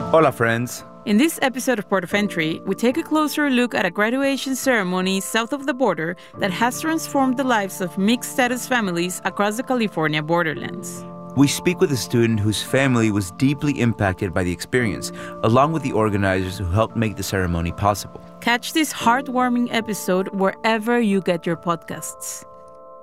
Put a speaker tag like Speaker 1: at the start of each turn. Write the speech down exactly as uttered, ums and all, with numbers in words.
Speaker 1: Hola, friends.
Speaker 2: In this episode of Port of Entry, we take a closer look at a graduation ceremony south of the border that has transformed the lives of mixed-status families across the California borderlands.
Speaker 1: We speak with a student whose family was deeply impacted by the experience, along with the organizers who helped make the ceremony possible.
Speaker 2: Catch this heartwarming episode wherever you get your podcasts.